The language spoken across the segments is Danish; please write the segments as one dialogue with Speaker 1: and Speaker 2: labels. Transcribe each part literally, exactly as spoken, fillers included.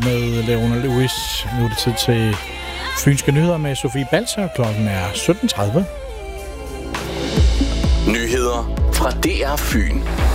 Speaker 1: Med Leona Lewis. Nu er det tid til Fynske Nyheder med Sofie Balser. Klokken er sytten tredive.
Speaker 2: Nyheder fra D R Fyn.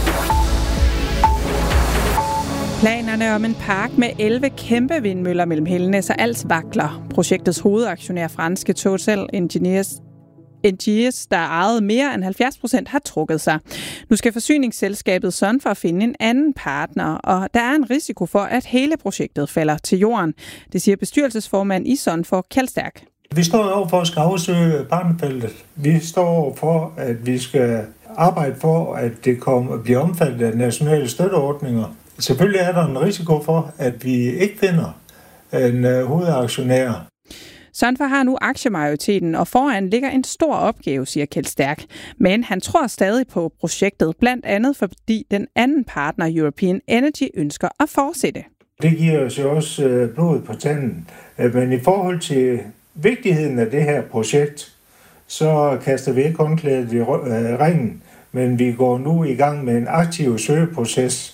Speaker 3: Planerne om en park med elleve kæmpe vindmøller mellem Hellenæs og Als vakler. Projektets hovedaktionær, franske Total Engineers, Engineers, der ejede mere end halvfjerds procent, har trukket sig. Nu skal forsyningsselskabet Sunfor finde en anden partner, og der er en risiko for, at hele projektet falder til jorden. Det siger bestyrelsesformand i Sunfor, Kjeld Stærk.
Speaker 4: Vi står over for at skal afsøge barnefeltet. Vi står over for, at vi skal arbejde for, at det kommer, bliver omfattet af nationale støtteordninger. Selvfølgelig er der en risiko for, at vi ikke finder en uh, hovedaktionær.
Speaker 3: Sunfor har nu aktiemajoriteten, og foran ligger en stor opgave, siger Kjeld Stærk. Men han tror stadig på projektet, blandt andet fordi den anden partner, European Energy, ønsker at fortsætte.
Speaker 4: Det giver os jo også uh, blod på tanden. Men i forhold til vigtigheden af det her projekt, så kaster vi ikke håndklædet i ringen, men vi går nu i gang med en aktiv søgeproces.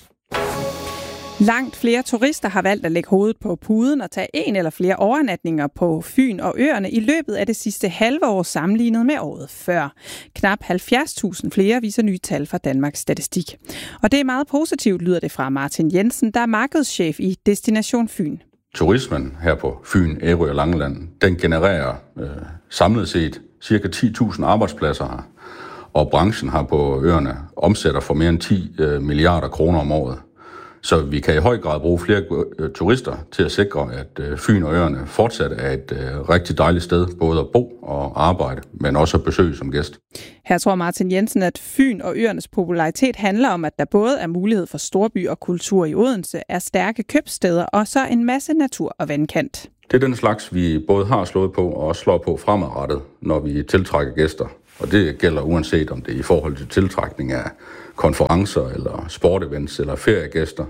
Speaker 3: Langt flere turister har valgt at lægge hovedet på puden og tage en eller flere overnatninger på Fyn og øerne i løbet af det sidste halve år sammenlignet med året før. Knap halvfjerds tusind flere viser nye tal fra Danmarks Statistik. Og det er meget positivt, lyder det fra Martin Jensen, der er markedschef i Destination Fyn.
Speaker 5: Turismen her på Fyn, Ærø og Langeland, den genererer øh, samlet set cirka ti tusind arbejdspladser her. Og branchen her på øerne omsætter for mere end ti øh, milliarder kroner om året. Så vi kan i høj grad bruge flere øh, turister til at sikre, at øh, Fyn og øerne fortsat er et øh, rigtig dejligt sted, både at bo og arbejde, men også at besøge som gæst.
Speaker 3: Her tror Martin Jensen, at Fyn og øernes popularitet handler om, at der både er mulighed for storby og kultur i Odense, er stærke købsteder og så en masse natur og vandkant.
Speaker 5: Det er den slags, vi både har slået på og også slår på fremadrettet, når vi tiltrækker gæster. Og det gælder uanset om det er i forhold til tiltrækning af konferencer eller sportevents eller feriegæster.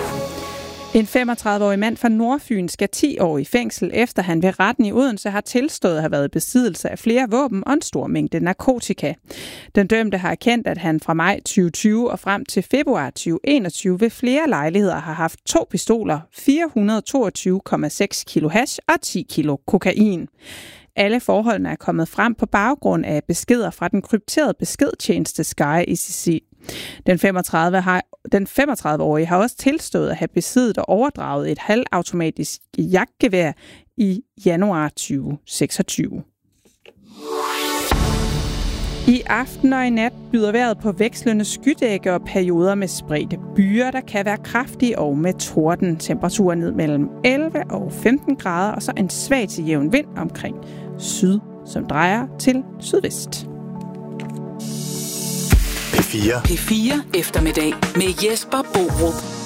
Speaker 3: En femogtredive-årig mand fra Nordfyn skal ti år i fængsel, efter han ved retten i Odense har tilstået at have været i besiddelse af flere våben og en stor mængde narkotika. Den dømte har erkendt, at han fra maj tyve tyve og frem til februar tyve enogtyve ved flere lejligheder har haft to pistoler, fire hundrede og toogtyve komma seks kilo hash og ti kilo kokain. Alle forholdene er kommet frem på baggrund af beskeder fra den krypterede beskedtjeneste Sky E C C. Den femogtredive-årige har også tilstået at have besiddet og overdraget et halvautomatisk jagtgevær i januar tyve seksogtyve. I aften og i nat byder vejret på vekslende skydække og perioder med spredte byer, der kan være kraftige og med torden. Temperaturer ned mellem elleve og femten grader, og så en svag til jævn vind omkring syd, som drejer til sydvest.
Speaker 2: P fire.
Speaker 6: P fire eftermiddag med Jesper Borup.